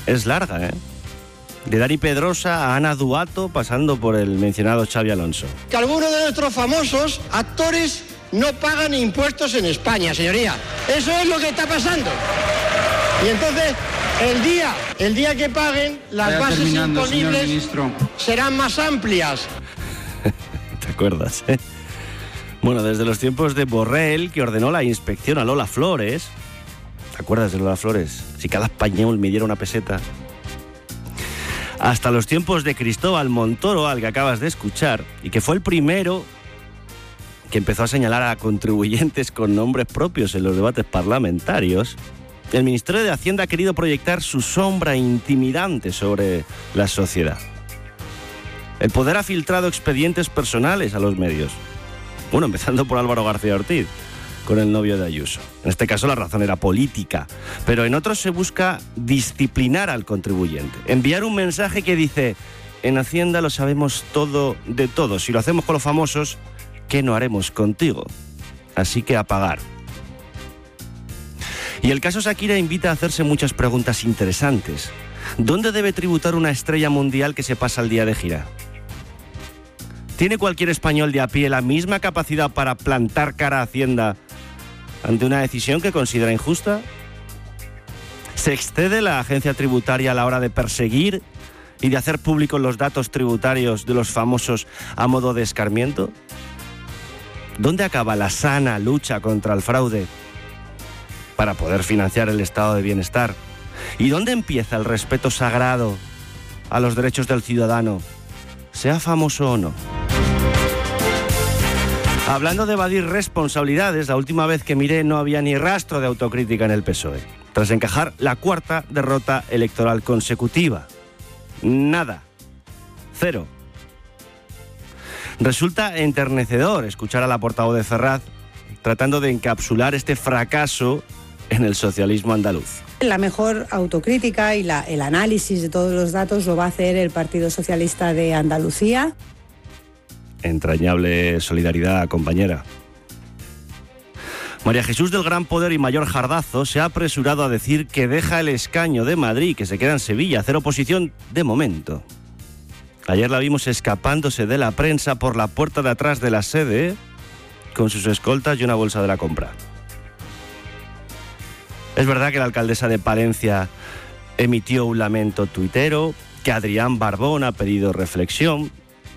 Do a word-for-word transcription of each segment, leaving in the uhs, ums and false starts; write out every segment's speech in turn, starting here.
es larga, ¿eh? De Dani Pedrosa a Ana Duato, pasando por el mencionado Xabi Alonso. Que algunos de nuestros famosos actores no pagan impuestos en España, señoría. Eso es lo que está pasando. Y entonces, el día, el día que paguen, las bases imponibles serán más amplias. ¿Te acuerdas, eh? Bueno, desde los tiempos de Borrell, que ordenó la inspección a Lola Flores. ¿Te acuerdas de Lola Flores? Si cada español me diera una peseta. Hasta los tiempos de Cristóbal Montoro, al que acabas de escuchar, y que fue el primero que empezó a señalar a contribuyentes con nombres propios en los debates parlamentarios, el Ministerio de Hacienda ha querido proyectar su sombra intimidante sobre la sociedad. El poder ha filtrado expedientes personales a los medios. Bueno, empezando por Álvaro García Ortiz, con el novio de Ayuso. En este caso la razón era política, pero en otros se busca disciplinar al contribuyente. Enviar un mensaje que dice: en Hacienda lo sabemos todo de todos. Si lo hacemos con los famosos, ¿qué no haremos contigo? Así que a pagar. Y el caso Shakira invita a hacerse muchas preguntas interesantes. ¿Dónde debe tributar una estrella mundial que se pasa el día de gira? ¿Tiene cualquier español de a pie la misma capacidad para plantar cara a Hacienda ante una decisión que considera injusta? ¿Se excede la agencia tributaria a la hora de perseguir y de hacer públicos los datos tributarios de los famosos a modo de escarmiento? ¿Dónde acaba la sana lucha contra el fraude para poder financiar el estado de bienestar? ¿Y dónde empieza el respeto sagrado a los derechos del ciudadano, sea famoso o no? Hablando de evadir responsabilidades, la última vez que miré no había ni rastro de autocrítica en el P S O E, tras encajar la cuarta derrota electoral consecutiva. Nada. Cero. Resulta enternecedor escuchar a la portavoz de Ferraz tratando de encapsular este fracaso en el socialismo andaluz. La mejor autocrítica y la, el análisis de todos los datos lo va a hacer el Partido Socialista de Andalucía. Entrañable solidaridad, compañera. María Jesús del Gran Poder y Mayor Jardazo se ha apresurado a decir que deja el escaño de Madrid, que se queda en Sevilla, a hacer oposición de momento. Ayer la vimos escapándose de la prensa por la puerta de atrás de la sede, con sus escoltas y una bolsa de la compra. Es verdad que la alcaldesa de Palencia emitió un lamento tuitero, que Adrián Barbón ha pedido reflexión,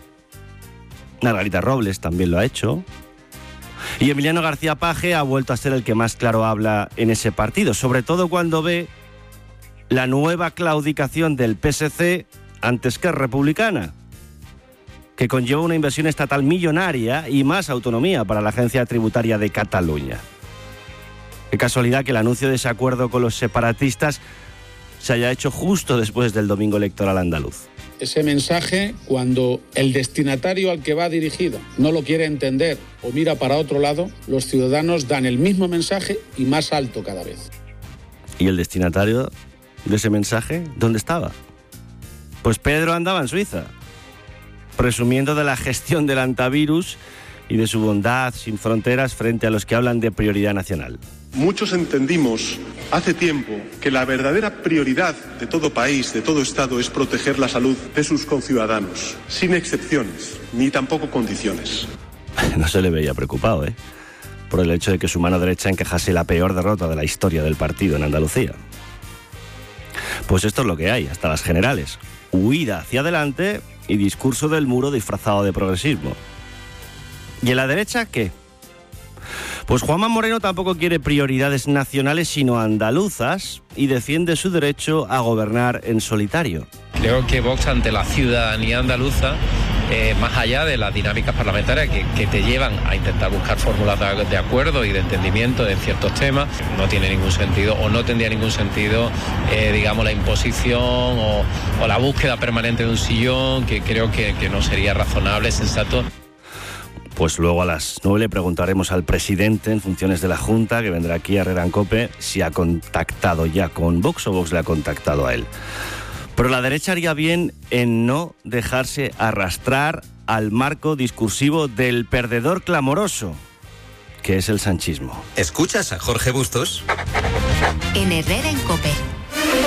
Margarita Robles también lo ha hecho, y Emiliano García Paje ha vuelto a ser el que más claro habla en ese partido, sobre todo cuando ve la nueva claudicación del P S C ante Esquerra Republicana, que conlleva una inversión estatal millonaria y más autonomía para la Agencia Tributaria de Cataluña. Qué casualidad que el anuncio de ese acuerdo con los separatistas se haya hecho justo después del domingo electoral andaluz. Ese mensaje, cuando el destinatario al que va dirigido no lo quiere entender o mira para otro lado, los ciudadanos dan el mismo mensaje y más alto cada vez. ¿Y el destinatario de ese mensaje dónde estaba? Pues Pedro andaba en Suiza, presumiendo de la gestión del antivirus y de su bondad sin fronteras frente a los que hablan de prioridad nacional. Muchos entendimos hace tiempo que la verdadera prioridad de todo país, de todo Estado, es proteger la salud de sus conciudadanos, sin excepciones, ni tampoco condiciones. No se le veía preocupado, ¿eh? Por el hecho de que su mano derecha encajase la peor derrota de la historia del partido en Andalucía. Pues esto es lo que hay, hasta las generales. Huida hacia adelante y discurso del muro disfrazado de progresismo. ¿Y en la derecha qué? Pues Juanma Moreno tampoco quiere prioridades nacionales sino andaluzas y defiende su derecho a gobernar en solitario. Creo que Vox, ante la ciudadanía andaluza, eh, más allá de las dinámicas parlamentarias que, que te llevan a intentar buscar fórmulas de, de acuerdo y de entendimiento de ciertos temas, no tiene ningún sentido o no tendría ningún sentido, eh, digamos, la imposición o, o la búsqueda permanente de un sillón, que creo que, que no sería razonable, sensato. Pues luego a las nueve le preguntaremos al presidente en funciones de la Junta, que vendrá aquí a Herrera en Cope, si ha contactado ya con Vox o Vox le ha contactado a él. Pero la derecha haría bien en no dejarse arrastrar al marco discursivo del perdedor clamoroso, que es el sanchismo. ¿Escuchas a Jorge Bustos? En Herrera en Cope.